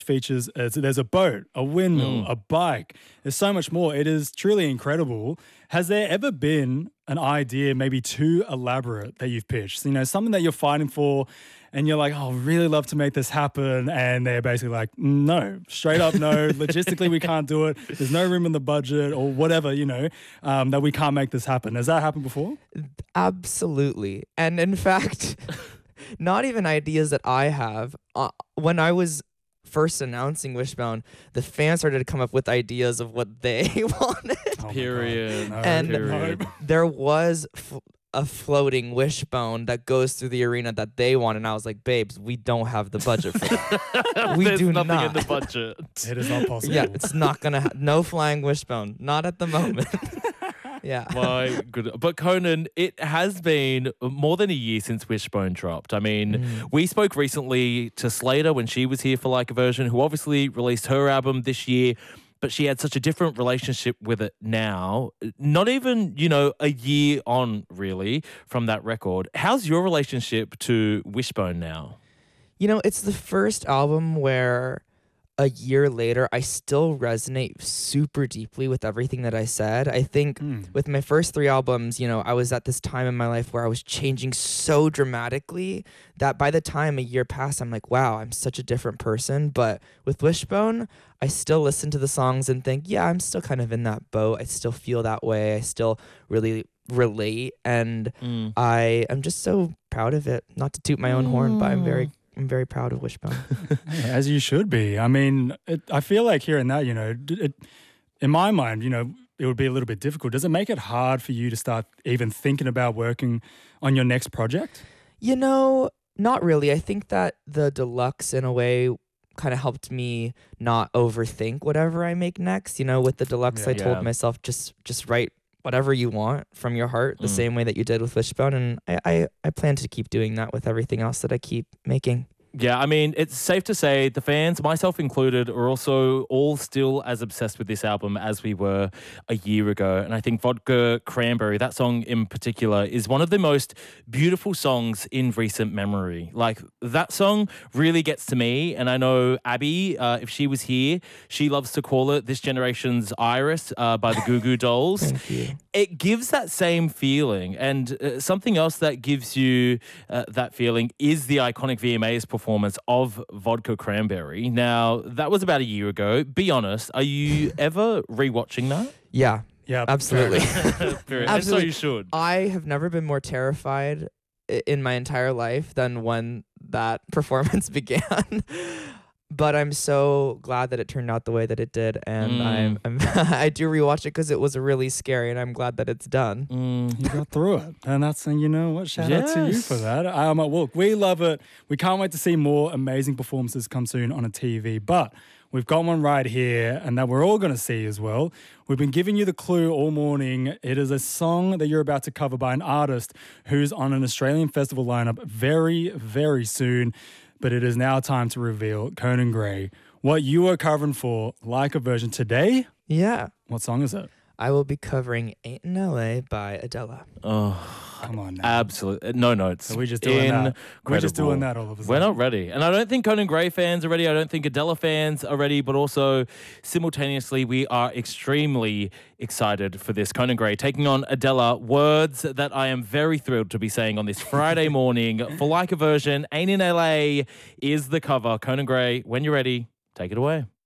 features, there's a boat, a windmill, a bike. There's so much more. It is truly incredible. Has there ever been an idea maybe too elaborate that you've pitched? You know, something that you're fighting for and you're like, oh, I'd really love to make this happen. And they're basically like, no, straight up no. Logistically, we can't do it. There's no room in the budget or whatever, you know, that we can't make this happen. Has that happened before? Absolutely. And in fact, not even ideas that I have. When I was first announcing Wishbone, the fans started to come up with ideas of what they wanted. Oh period. No, and period. there was a floating Wishbone that goes through the arena that they want, and I was like, babes, we don't have the budget for that. There's do nothing not. in the budget. It is not possible. Yeah, it's not gonna no flying Wishbone, not at the moment. Yeah. My good. But Conan, it has been more than a year since Wishbone dropped. I mean, we spoke recently to Slater when she was here for Like a Version, who obviously released her album this year, but she had such a different relationship with it now. Not even, you know, a year on, really, from that record. How's your relationship to Wishbone now? You know, it's the first album where a year later, I still resonate super deeply with everything that I said. I think with my first 3 albums, you know, I was at this time in my life where I was changing so dramatically that by the time a year passed, I'm like, wow, I'm such a different person. But with Wishbone, I still listen to the songs and think, yeah, I'm still kind of in that boat. I still feel that way. I still really relate. And I am just so proud of it. Not to toot my own horn, but I'm very proud of Wishbone. As you should be. I mean, I feel like hearing that, you know, in my mind, you know, it would be a little bit difficult. Does it make it hard for you to start even thinking about working on your next project? You know, not really. I think that the deluxe, in a way, kind of helped me not overthink whatever I make next. You know, with the deluxe, I told myself, just write whatever you want from your heart, the same way that you did with Wishbone. And I plan to keep doing that with everything else that I keep making. Yeah, I mean, it's safe to say the fans, myself included, are also all still as obsessed with this album as we were a year ago. And I think Vodka Cranberry, that song in particular, is one of the most beautiful songs in recent memory. Like, that song really gets to me. And I know Abby, if she was here, she loves to call it This Generation's Iris by the Goo Goo Dolls. Thank you. It gives that same feeling. And something else that gives you that feeling is the iconic VMAs performance of Vodka Cranberry. Now, that was about a year ago. Be honest, are you ever rewatching that? Yeah. Yeah, absolutely. Absolutely. And so you should. I have never been more terrified in my entire life than when that performance began. But I'm so glad that it turned out the way that it did, and I do rewatch it because it was really scary, and I'm glad that it's done. You got through it, and that's, you know what, shout out to you for that. Look, we love it. We can't wait to see more amazing performances come soon on a TV, but we've got one right here, and that we're all going to see as well. We've been giving you the clue all morning. It is a song that you're about to cover by an artist who's on an Australian festival lineup very, very soon. But it is now time to reveal, Conan Gray, what you are covering for Like a Version today. Yeah. What song is it? I will be covering Ain't in LA by Adele. Oh, come on now. Absolutely. No notes. So we're just doing that. We're just doing that all of a sudden. We're not ready. And I don't think Conan Gray fans are ready. I don't think Adele fans are ready. But also, simultaneously, we are extremely excited for this. Conan Gray taking on Adele. Words that I am very thrilled to be saying on this Friday morning. For Like a Version, Ain't in LA is the cover. Conan Gray, when you're ready, take it away.